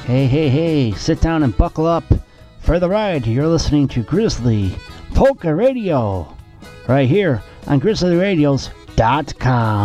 Hey, sit down and buckle up for the ride. You're listening to Grizzly Polka Radio right here on GrizzlyRadios.com.